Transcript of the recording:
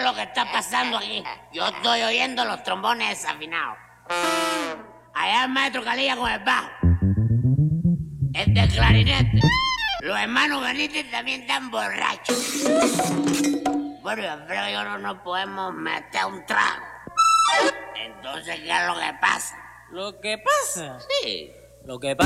es lo que está pasando aquí. Yo estoy oyendo los trombones desafinados. Allá el maestro Calilla con el bajo. El de clarinete. Los hermanos Benítez también están borrachos. Bueno, yo creo que no nos podemos meter un trago. Entonces, ¿qué es lo que pasa? ¿Lo que pasa? Sí. Lo que pasa